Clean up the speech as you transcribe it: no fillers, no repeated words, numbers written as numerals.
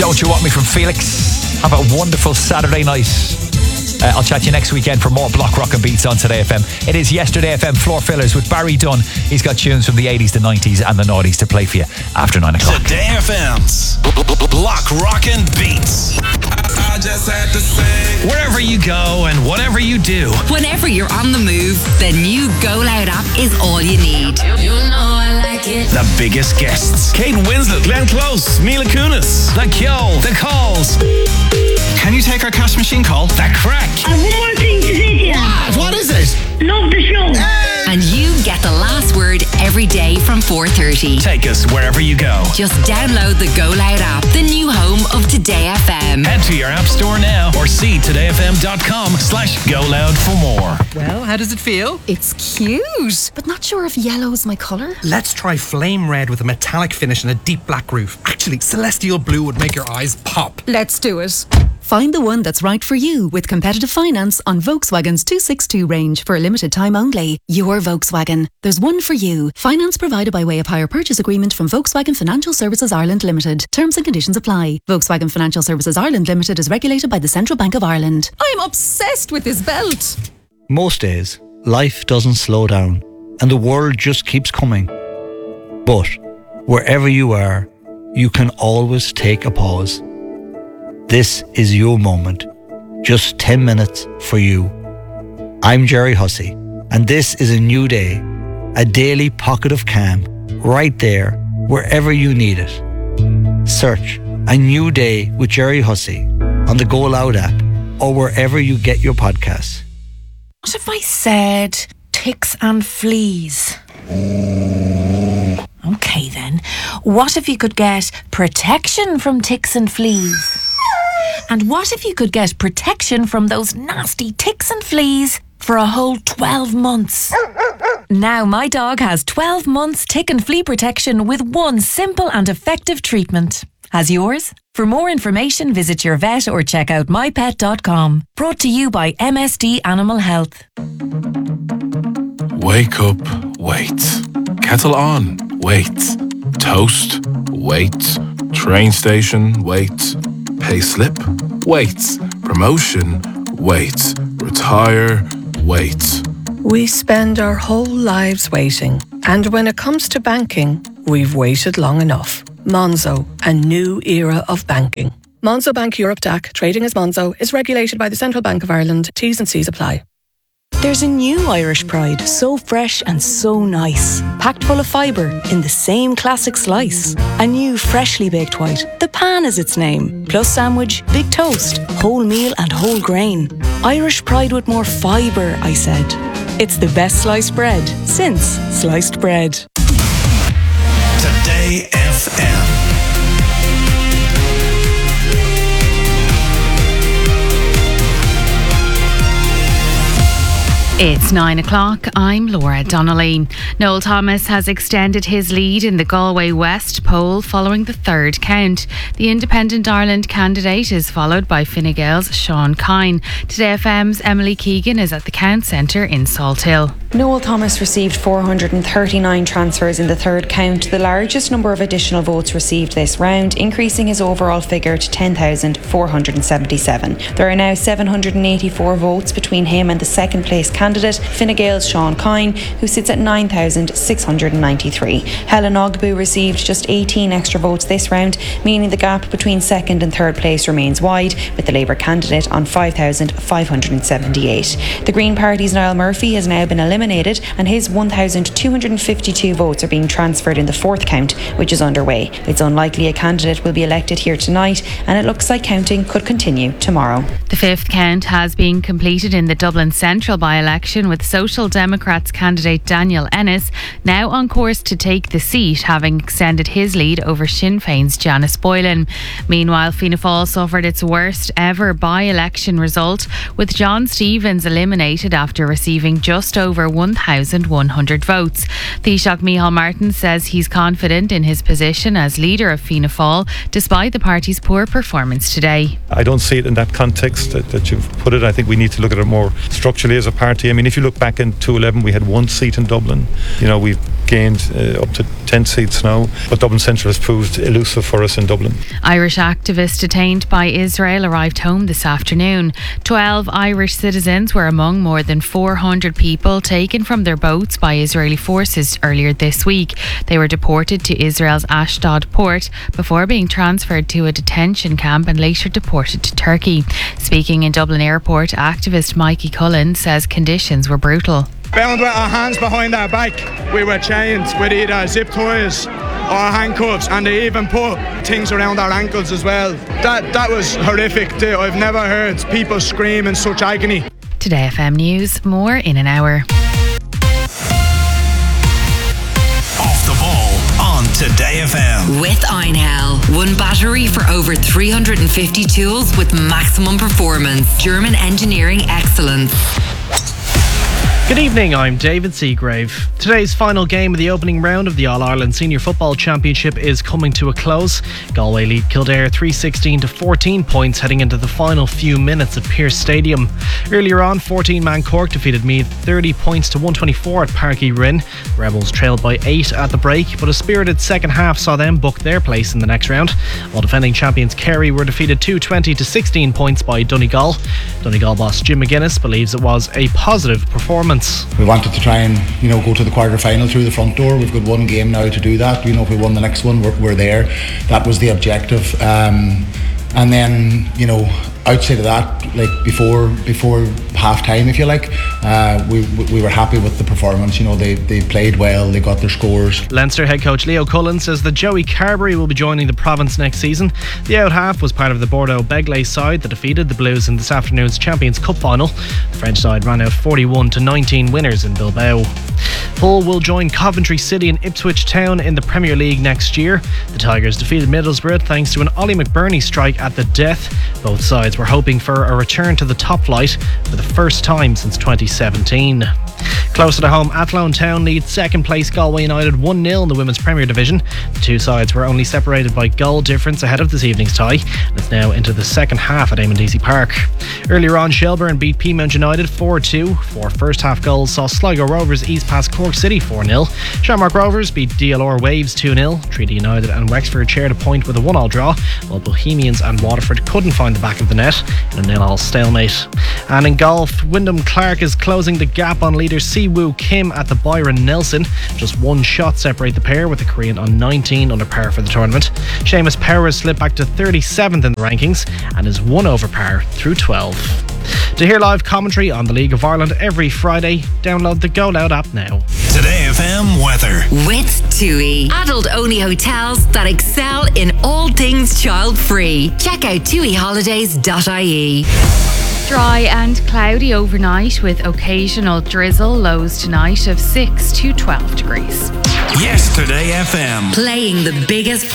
Don't You Want Me from Felix. Have a wonderful Saturday night. I'll chat to you next weekend for more Block Rock and Beats on Today FM. It is Yesterday FM Floor Fillers with Barry Dunn. He's got tunes from the 80s, the 90s and the noughties to play for you after 9 o'clock. Today FM's Block Rock and Beats. I just had to say, wherever you go and whatever you do, whenever you're on the move, the new Go Loud app is all you need. You know I like it. The biggest guests: Kate Winslet, Glenn Close, Mila Kunis, The Kyo, The Calls. Can you take our cash machine call? The Crack. I've one more thing to say to you. What is it? Love the show. And you get the last word every day from 4:30. Take us wherever you go. Just download the Go Loud app, the new home of Today FM. Head to your app store now or see todayfm.com/GoLoud for more. Well, how does it feel? It's cute, but not sure if yellow's my colour. Let's try flame red with a metallic finish and a deep black roof. Actually, celestial blue would make your eyes pop. Let's do it. Find the one that's right for you with competitive finance on Volkswagen's 262 range for a limited time only. Your Volkswagen. There's one for you. Finance provided by way of hire purchase agreement from Volkswagen Financial Services Ireland Limited. Terms and conditions apply. Volkswagen Financial Services Ireland Limited is regulated by the Central Bank of Ireland. I'm obsessed with this belt. Most days, life doesn't slow down and the world just keeps coming. But wherever you are, you can always take a pause. This is your moment. Just 10 minutes for you. I'm Jerry Hussey, and this is a new day. A daily pocket of calm, right there, wherever you need it. Search A New Day with Jerry Hussey on the Go Loud app or wherever you get your podcasts. What if I said ticks and fleas? Okay then. What if you could get protection from ticks and fleas? And what if you could get protection from those nasty ticks and fleas for a whole 12 months? Now my dog has 12 months tick and flea protection with one simple and effective treatment. Has yours? For more information, visit your vet or check out mypet.com. Brought to you by MSD Animal Health. Wake up, wait. Kettle on, wait. Toast, wait. Train station, wait. Pay slip, wait. Promotion, wait. Retire, wait. We spend our whole lives waiting, and when it comes to banking, we've waited long enough. Monzo, a new era of banking. Monzo Bank Europe DAC, trading as Monzo, is regulated by the Central Bank of Ireland. T's and C's apply. There's a new Irish Pride, so fresh and so nice. Packed full of fibre in the same classic slice. A new freshly baked white, the pan is its name. Plus sandwich, big toast, whole meal and whole grain. Irish Pride with more fibre, I said. It's the best sliced bread since sliced bread. Today FM. It's 9 o'clock. I'm Laura Donnelly. Noel Thomas has extended his lead in the Galway West poll following the third count. The Independent Ireland candidate is followed by Fine Gael's Sean Kine. Today FM's Emily Keegan is at the Count Centre in Salthill. Noel Thomas received 439 transfers in the third count, the largest number of additional votes received this round, increasing his overall figure to 10,477. There are now 784 votes between him and the second place candidate, Fine Gael's Sean Kine, who sits at 9,693. Helen Ogbu received just 18 extra votes this round, meaning the gap between second and third place remains wide, with the Labour candidate on 5,578. The Green Party's Niall Murphy has now been eliminated, and his 1,252 votes are being transferred in the fourth count, which is underway. It's unlikely a candidate will be elected here tonight, and it looks like counting could continue tomorrow. The fifth count has been completed in the Dublin Central by-election, with Social Democrats candidate Daniel Ennis now on course to take the seat, having extended his lead over Sinn Féin's Janice Boylan. Meanwhile, Fianna Fáil suffered its worst ever by-election result, with John Stevens eliminated after receiving just over 1,100 votes. Taoiseach Micheál Martin says he's confident in his position as leader of Fianna Fáil, despite the party's poor performance today. I don't see it in that context that you've put it. I think we need to look at it more structurally as a party. I mean, if you look back in 2011, we had one seat in Dublin. You know, we've gained up to 10 seats now, but Dublin Central has proved elusive for us in Dublin. Irish activists detained by Israel arrived home this afternoon. 12 Irish citizens were among more than 400 people taken from their boats by Israeli forces earlier this week. They were deported to Israel's Ashdod port before being transferred to a detention camp and later deported to Turkey. Speaking in Dublin Airport, activist Mikey Cullen says conditions were brutal. Bound with our hands behind our back. We were chained with either zip ties or handcuffs, and they even put things around our ankles as well. That was horrific. I've never heard people scream in such agony. Today FM News, more in an hour. Off the ball on Today FM. With Einhell. One battery for over 350 tools with maximum performance. German engineering excellence. Good evening, I'm David Seagrave. Today's final game of the opening round of the All-Ireland Senior Football Championship is coming to a close. Galway lead Kildare 316 to 14 points heading into the final few minutes at Pearse Stadium. Earlier on, 14-man Cork defeated Meath 30 points to 124 at Páirc Uí Rinn. The Rebels trailed by 8 at the break, but a spirited second half saw them book their place in the next round, while defending champions Kerry were defeated 220 to 16 points by Donegal. Donegal boss Jim McGuinness believes it was a positive performance. We wanted to try and, go to the quarter-final through the front door. We've got one game now to do that. If we won the next one, we're there. That was the objective. And then, outside of that, like before half-time, if you like, we were happy with the performance. They played well, they got their scores. Leinster head coach Leo Cullen says that Joey Carberry will be joining the province next season. The out half was part of the Bordeaux-Begley side that defeated the Blues in this afternoon's Champions Cup final. The French side ran out 41 to 19 winners in Bilbao. Hull will join Coventry City and Ipswich Town in the Premier League next year. The Tigers defeated Middlesbrough thanks to an Ollie McBurney strike at the death. Both sides were hoping for a return to the top flight for the first time since 2017. Closer to home, Athlone Town leads second place Galway United 1-0 in the Women's Premier Division. The two sides were only separated by goal difference ahead of this evening's tie, and it's now into the second half at Eamon Deasy Park. Earlier on, Shelbourne beat Peamount United 4-2. 4 first half goals saw Sligo Rovers ease past Cork City 4-0. Shamrock Rovers beat DLR Waves 2-0. Treaty United and Wexford shared a point with a 1-1 draw, while Bohemians and Waterford couldn't find the back of the net in a 0-0 stalemate. And in golf, Wyndham Clark is closing the gap on leader Siwoo Kim at the Byron Nelson. Just one shot separate the pair, with the Korean on 19 under par for the tournament. Seamus Power has slipped back to 37th in the rankings and is 1 over par through 12. To hear live commentary on the League of Ireland every Friday, download the Go Loud app now. Today FM weather. With TUI. Adult-only hotels that excel in all things child-free. Check out tuiholidays.ie. Dry and cloudy overnight with occasional drizzle. Lows tonight of 6 to 12 degrees. Yesterday FM. Playing the biggest